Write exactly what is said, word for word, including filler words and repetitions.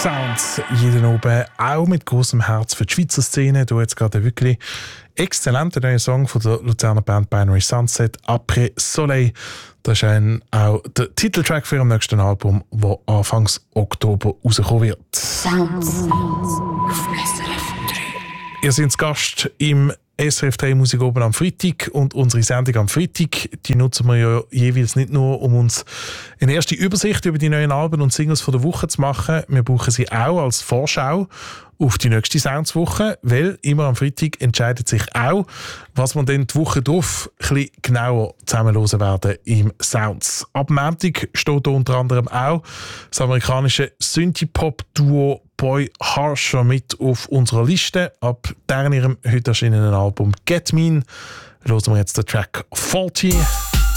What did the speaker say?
Sounds jeden oben, auch mit großem Herz für die Schweizer Szene. Du jetzt gerade wirklich exzellenter neuer Song von der Luzerner Band Binary Sunset, Après Soleil. Das ist ein, auch der Titeltrack für ihrem nächsten Album, das Anfangs Oktober rauskommen wird. Sounds. Ihr seid Gast im S R F drei Musik oben am Freitag und unsere Sendung am Freitag, die nutzen wir ja jeweils nicht nur, um uns eine erste Übersicht über die neuen Alben und Singles von der Woche zu machen. Wir brauchen sie auch als Vorschau auf die nächste Soundswoche, weil immer am Freitag entscheidet sich auch, was wir dann die Woche drauf ein bisschen genauer zusammenhören werden im Sounds. Ab Montag steht da unter anderem auch das amerikanische Synthie-Pop-Duo Boy Harsher mit auf unserer Liste. Ab deren ihrem heute erschienenen Album Get Mean hören wir jetzt den Track Faulty.